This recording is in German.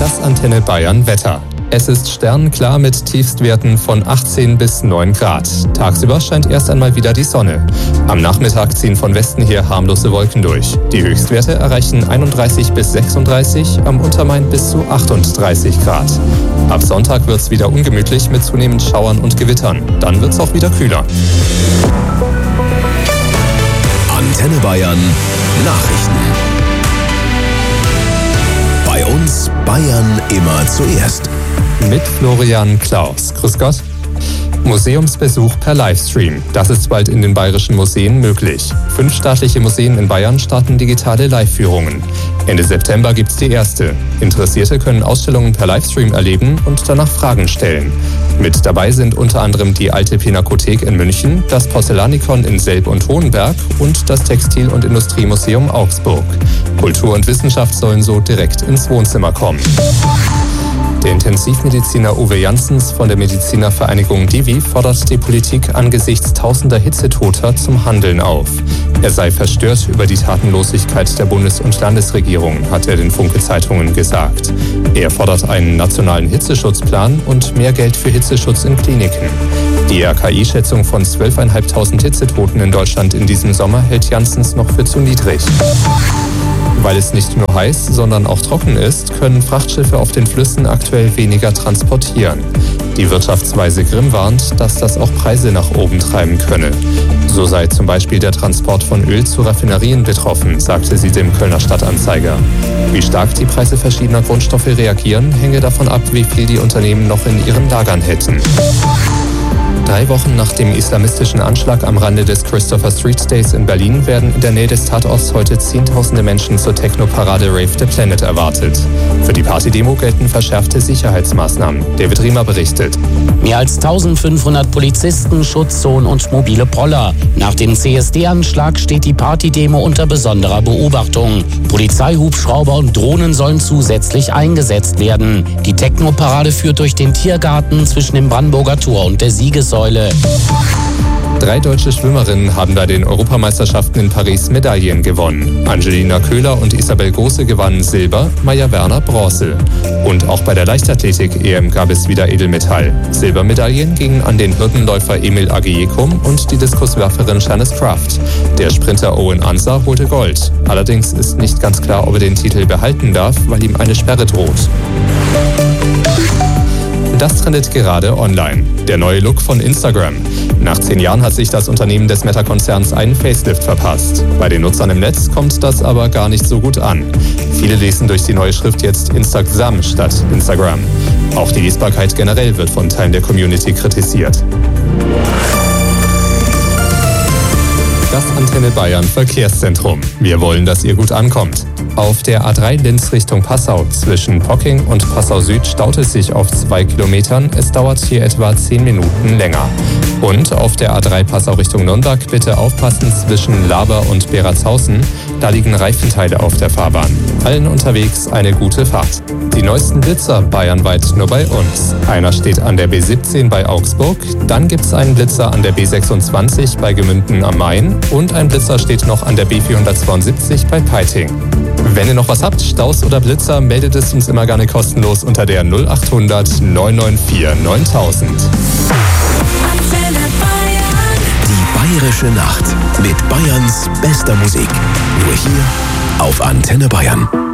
Das Antenne Bayern Wetter. Es ist sternklar mit Tiefstwerten von 18 bis 9 Grad. Tagsüber scheint erst einmal wieder die Sonne. Am Nachmittag ziehen von Westen her harmlose Wolken durch. Die Höchstwerte erreichen 31 bis 36, am Untermain bis zu 38 Grad. Ab Sonntag wird es wieder ungemütlich mit zunehmend Schauern und Gewittern. Dann wird es auch wieder kühler. Antenne Bayern Nachrichten. Bei uns Bayern immer zuerst. Mit Florian Klaus. Grüß Gott. Museumsbesuch per Livestream. Das ist bald in den bayerischen Museen möglich. 5 staatliche Museen in Bayern starten digitale Live-Führungen. Ende September gibt's die erste. Interessierte können Ausstellungen per Livestream erleben und danach Fragen stellen. Mit dabei sind unter anderem die Alte Pinakothek in München, das Porzellanikon in Selb und Hohenberg und das Textil- und Industriemuseum Augsburg. Kultur und Wissenschaft sollen so direkt ins Wohnzimmer kommen. Der Intensivmediziner Uwe Janssens von der Medizinervereinigung Divi fordert die Politik angesichts tausender Hitzetoter zum Handeln auf. Er sei verstört über die Tatenlosigkeit der Bundes- und Landesregierung, hat er den Funke-Zeitungen gesagt. Er fordert einen nationalen Hitzeschutzplan und mehr Geld für Hitzeschutz in Kliniken. Die RKI-Schätzung von 12.500 Hitzetoten in Deutschland in diesem Sommer hält Janssens noch für zu niedrig. Weil es nicht nur heiß, sondern auch trocken ist, können Frachtschiffe auf den Flüssen aktuell weniger transportieren. Die Wirtschaftsweise Grimm warnt, dass das auch Preise nach oben treiben könne. So sei zum Beispiel der Transport von Öl zu Raffinerien betroffen, sagte sie dem Kölner Stadtanzeiger. Wie stark die Preise verschiedener Grundstoffe reagieren, hänge davon ab, wie viel die Unternehmen noch in ihren Lagern hätten. 3 Wochen nach dem islamistischen Anschlag am Rande des Christopher Street Days in Berlin werden in der Nähe des Tatorts heute Zehntausende Menschen zur Techno-Parade Rave the Planet erwartet. Für die Partydemo gelten verschärfte Sicherheitsmaßnahmen. David Riemer berichtet. Mehr als 1500 Polizisten, Schutzzonen und mobile Poller. Nach dem CSD-Anschlag steht die Partydemo unter besonderer Beobachtung. Polizeihubschrauber und Drohnen sollen zusätzlich eingesetzt werden. Die Techno-Parade führt durch den Tiergarten zwischen dem Brandenburger Tor und der Siegessäule. 3 deutsche Schwimmerinnen haben bei den Europameisterschaften in Paris Medaillen gewonnen. Angelina Köhler und Isabel Große gewannen Silber, Maja Werner Bronze. Und auch bei der Leichtathletik-EM gab es wieder Edelmetall. Silbermedaillen gingen an den Hürdenläufer Emil Agiyekum und die Diskuswerferin Janice Kraft. Der Sprinter Owen Ansah holte Gold. Allerdings ist nicht ganz klar, ob er den Titel behalten darf, weil ihm eine Sperre droht. Das trendet gerade online. Der neue Look von Instagram. Nach 10 Jahren hat sich das Unternehmen des Meta-Konzerns einen Facelift verpasst. Bei den Nutzern im Netz kommt das aber gar nicht so gut an. Viele lesen durch die neue Schrift jetzt Instagram statt Instagram. Auch die Lesbarkeit generell wird von Teilen der Community kritisiert. Das Antenne Bayern Verkehrszentrum. Wir wollen, dass ihr gut ankommt. Auf der A3 Linz Richtung Passau zwischen Pocking und Passau Süd staut es sich auf 2 Kilometern. Es dauert hier etwa 10 Minuten länger. Und auf der A3 Passau Richtung Nürnberg bitte aufpassen zwischen Laber und Beratshausen. Da liegen Reifenteile auf der Fahrbahn. Allen unterwegs eine gute Fahrt. Die neuesten Blitzer bayernweit nur bei uns. Einer steht an der B17 bei Augsburg. Dann gibt es einen Blitzer an der B26 bei Gemünden am Main. Und ein Blitzer steht noch an der B472 bei Peiting. Wenn ihr noch was habt, Staus oder Blitzer, meldet es uns immer gerne kostenlos unter der 0800 994 9000. Die bayerische Nacht mit Bayerns bester Musik. Nur hier auf Antenne Bayern.